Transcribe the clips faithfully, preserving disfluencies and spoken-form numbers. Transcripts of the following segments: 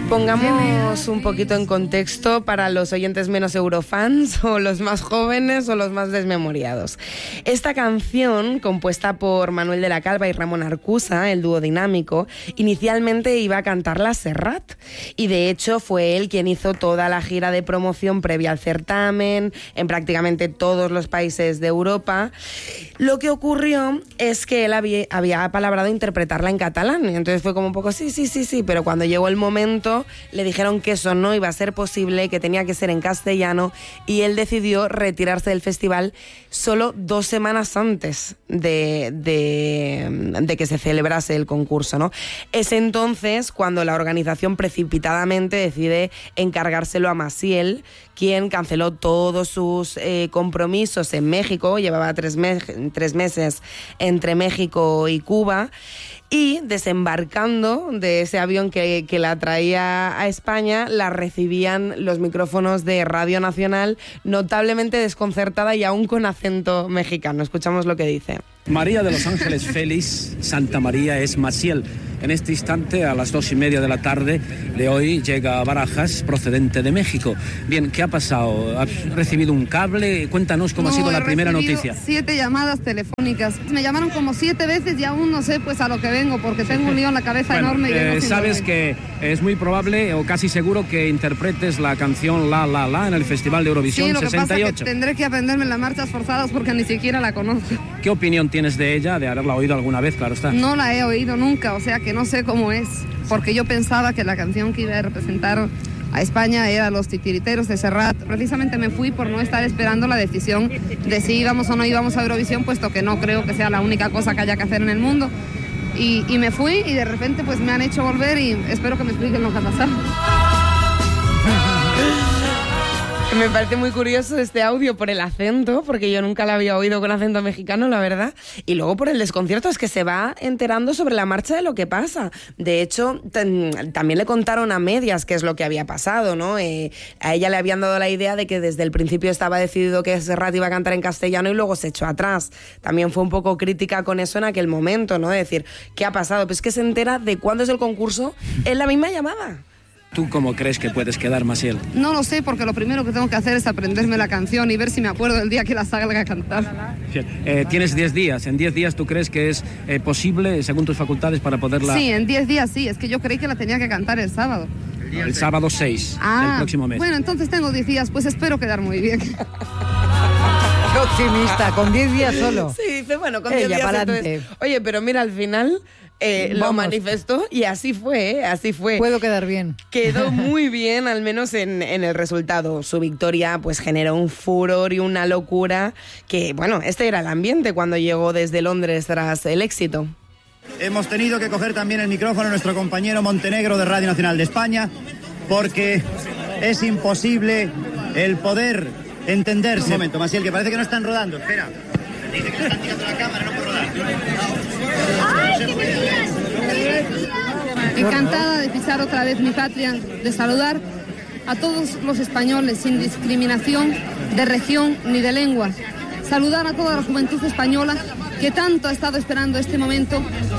Pongamos un poquito en contexto para los oyentes menos eurofans o los más jóvenes o los más desmemoriados. Esta canción, compuesta por Manuel de la Calva y Ramón Arcusa, el dúo dinámico, inicialmente iba a cantarla Serrat y de hecho fue él quien hizo toda la gira de promoción previa al certamen en prácticamente todos los países de Europa. Lo que ocurrió es que él había, había apalabrado interpretarla en catalán y entonces fue como un poco sí, sí, sí, sí, pero cuando llegó el momento le dijeron que eso no iba a ser posible, que tenía que ser en castellano y él decidió retirarse del festival solo dos semanas antes de, de, de que se celebrase el concurso, ¿no? Es entonces cuando la organización precipitadamente decide encargárselo a Maciel, quien canceló todos sus eh, compromisos en México, llevaba tres, me- tres meses entre México y Cuba, y desembarcando de ese avión que, que la traía a España, la recibían los micrófonos de Radio Nacional, notablemente desconcertada y aún con acento mexicano. Escuchamos lo que dice. María de los Ángeles Félix, Santa María es Maciel. En este instante, a las dos y media de la tarde de hoy, llega a Barajas, procedente de México. Bien, ¿qué ha pasado? ¿Has recibido un cable? Cuéntanos cómo no, ha sido la primera recibido noticia. Siete llamadas telefónicas. Me llamaron como siete veces y aún no sé pues a lo que vengo, porque tengo un lío en la cabeza bueno, enorme. Y eh, vengo sabes sin que es muy probable o casi seguro que interpretes la canción La La La en el Festival de Eurovisión sí, lo que sesenta y ocho. pasa es que tendré que aprenderme las marchas forzadas porque ni siquiera la conozco. ¿Qué opinión tienes de ella, de haberla oído alguna vez, claro está? No la he oído nunca, o sea que no sé cómo es, porque yo pensaba que la canción que iba a representar a España era Los Titiriteros de Serrat. Precisamente me fui por no estar esperando la decisión de si íbamos o no íbamos a Eurovisión, puesto que no creo que sea la única cosa que haya que hacer en el mundo. Y, y me fui y de repente pues me han hecho volver y espero que me expliquen lo que ha pasado. Me parece muy curioso este audio por el acento, porque yo nunca la había oído con acento mexicano, la verdad. Y luego por el desconcierto, es que se va enterando sobre la marcha de lo que pasa. De hecho, ten, también le contaron a medias qué es lo que había pasado, ¿no? Eh, a ella le habían dado la idea de que desde el principio estaba decidido que Serrat iba a cantar en castellano y luego se echó atrás. También fue un poco crítica con eso en aquel momento, ¿no? De decir, ¿qué ha pasado? Pues que se entera de cuándo es el concurso en la misma llamada. ¿Tú cómo crees que puedes quedar, Maciel? No lo sé, porque lo primero que tengo que hacer es aprenderme la canción y ver si me acuerdo el día que la salga a cantar. Eh, tienes diez días. ¿En diez días tú crees que es eh, posible, según tus facultades, para poderla...? Sí, en diez días sí. Es que yo creí que la tenía que cantar el sábado. El sábado seis ah, del próximo mes. Bueno, entonces tengo diez días, pues espero quedar muy bien. Qué optimista, con diez días solo. Sí, dice, bueno, con diez días. Entonces, oye, pero mira, al final... Eh, lo manifestó y así fue, ¿eh? así fue. Puedo quedar bien. Quedó muy bien, al menos en, en el resultado. Su victoria pues generó un furor y una locura que, bueno, este era el ambiente cuando llegó desde Londres tras el éxito. Hemos tenido que coger también el micrófono a nuestro compañero Montenegro de Radio Nacional de España porque es imposible el poder entenderse. Un momento, Maciel, que parece que no están rodando, espera. Dice que no están tirando la cámara, no puedo rodar. Encantada de pisar otra vez mi patria, de saludar a todos los españoles sin discriminación de región ni de lengua. Saludar a toda la juventud española que tanto ha estado esperando este momento.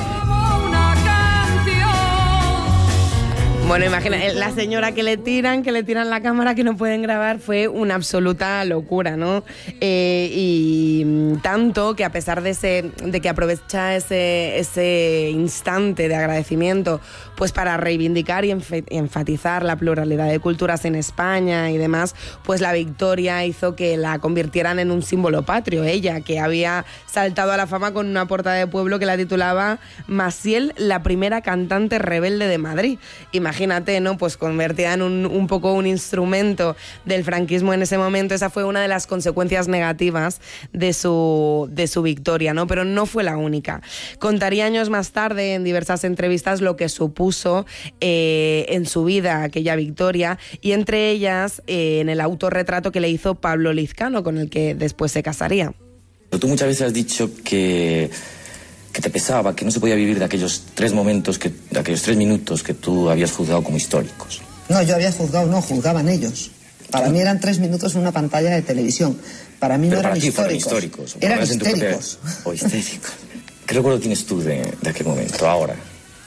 Bueno, imagina, la señora que le tiran, que le tiran la cámara, que no pueden grabar, fue una absoluta locura, ¿no? Eh, y tanto que a pesar de ese, de que aprovecha ese, ese instante de agradecimiento, pues para reivindicar y enf- enfatizar la pluralidad de culturas en España y demás, pues la victoria hizo que la convirtieran en un símbolo patrio. Ella, que había saltado a la fama con una portada de pueblo que la titulaba Maciel, la primera cantante rebelde de Madrid. Imagínate. Imagínate, ¿no? Pues convertida en un, un poco un instrumento del franquismo en ese momento. Esa fue una de las consecuencias negativas de su, de su victoria, ¿no? Pero no fue la única. Contaría años más tarde en diversas entrevistas lo que supuso eh, en su vida aquella victoria y entre ellas eh, en el autorretrato que le hizo Pablo Lizcano, con el que después se casaría. Tú muchas veces has dicho que... que te pesaba, que no se podía vivir de aquellos tres momentos, que, de aquellos tres minutos que tú habías juzgado como históricos. No, yo había juzgado, no, juzgaban ellos. Para mí eran tres minutos en una pantalla de televisión. Para mí no eran históricos. históricos. Eran histéricos. O histéricos. ¿Qué recuerdo tienes tú de, de aquel momento, ahora?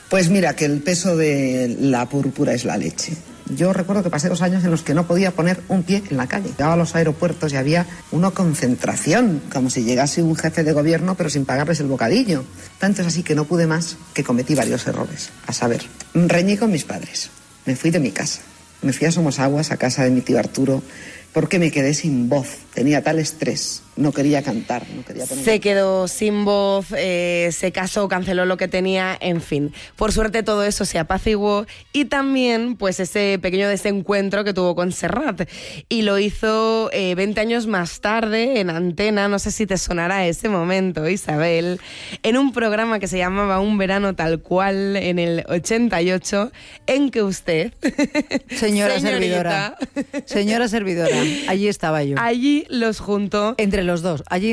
Pues mira, que el peso de la púrpura es la leche. Yo recuerdo que pasé dos años en los que no podía poner un pie en la calle. Llegaba a los aeropuertos y había una concentración, como si llegase un jefe de gobierno pero sin pagarles el bocadillo. Tanto es así que no pude más, que cometí varios errores. A saber, reñí con mis padres, me fui de mi casa, me fui a Somosaguas, a casa de mi tío Arturo, porque me quedé sin voz. Tenía tal estrés, no quería cantar, no quería poner... Se quedó sin voz, eh, se casó, canceló lo que tenía, en fin. Por suerte todo eso se apaciguó y también pues ese pequeño desencuentro que tuvo con Serrat. Y lo hizo eh, veinte años más tarde en Antena, no sé si te sonará ese momento, Isabel, en un programa que se llamaba Un verano tal cual, en el ochenta y ocho, en que usted... Señora servidora, señora servidora, allí estaba yo. Allí los juntó. Entre los dos. Allí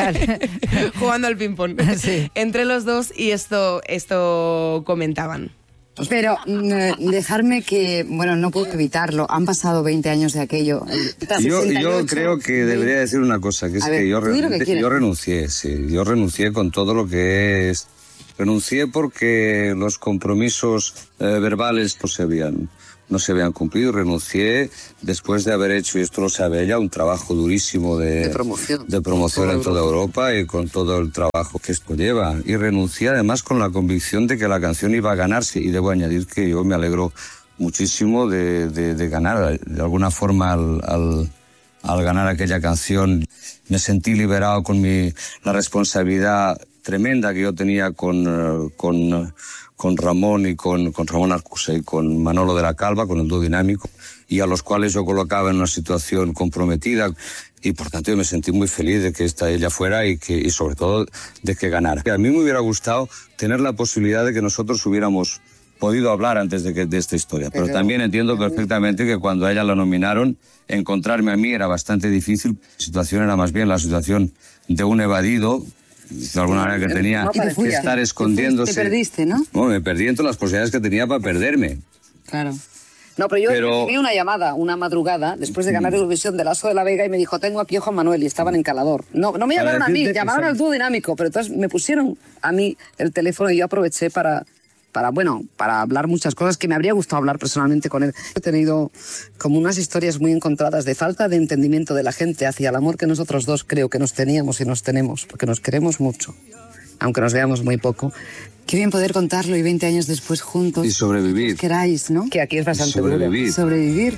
jugando al ping-pong. Sí. Entre los dos y esto, esto comentaban. Pero dejarme que, bueno, no puedo evitarlo. Han pasado veinte años de aquello. Yo, yo creo que debería decir una cosa, que es ver, que, yo, re que yo renuncié, sí. Yo renuncié con todo lo que es... Renuncié porque los compromisos eh, verbales pues, se habían... no se habían cumplido. Renuncié después de haber hecho, y esto lo sabe ella, un trabajo durísimo de, de promoción, de promoción toda en toda Europa. Europa y con todo el trabajo que esto lleva. Y renuncié además con la convicción de que la canción iba a ganarse. Y debo añadir que yo me alegro muchísimo de, de, de ganar. De alguna forma al, al, al ganar aquella canción me sentí liberado con mi, la responsabilidad tremenda que yo tenía con... con con Ramón y con, con Ramón Arcusa y con Manolo de la Calva, con el dúo dinámico, y a los cuales yo colocaba en una situación comprometida, y por tanto yo me sentí muy feliz de que esta ella fuera y, que, y sobre todo de que ganara. A mí me hubiera gustado tener la posibilidad de que nosotros hubiéramos podido hablar antes de, que, de esta historia, pero, pero también entiendo perfectamente que cuando a ella la nominaron, encontrarme a mí era bastante difícil. La situación era más bien la situación de un evadido, de alguna manera que tenía no que estar escondiéndose. Te perdiste, ¿no? No, me perdí en todas las posibilidades que tenía para perderme. Claro. No, pero yo pero... recibí una llamada una madrugada después de ganar Eurovisión de Lasso de la Vega y me dijo, tengo aquí a Juan Manuel, y estaban en Calador. No, no me llamaron a mí, llamaron al dúo dinámico, pero entonces me pusieron a mí el teléfono y yo aproveché para... para, bueno, para hablar muchas cosas que me habría gustado hablar personalmente con él. He tenido como unas historias muy encontradas de falta de entendimiento de la gente hacia el amor que nosotros dos creo que nos teníamos y nos tenemos, porque nos queremos mucho, aunque nos veamos muy poco. Qué bien poder contarlo y veinte años después juntos. Y sobrevivir. Queráis, ¿no? Que aquí es bastante sobrevivir. duro. Sobrevivir.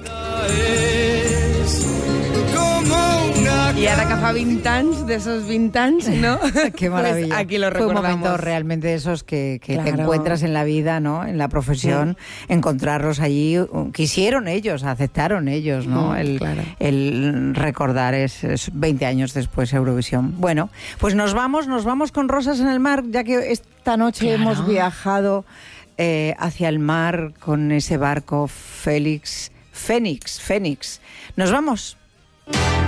Y ahora que fa vintage, de esos vintage, ¿no? Qué maravilla. Pues aquí lo Fue recordamos. un momento realmente de esos que, que claro. te encuentras en la vida, ¿no? En la profesión, sí. Encontrarlos allí. Quisieron ellos, aceptaron ellos, ¿no? Mm, el, claro. el recordar es, es veinte años después Eurovisión. Bueno, pues nos vamos, nos vamos con Rosas en el Mar, ya que esta noche claro. hemos viajado eh, hacia el mar con ese barco Félix, Fénix, Fénix. Nos vamos.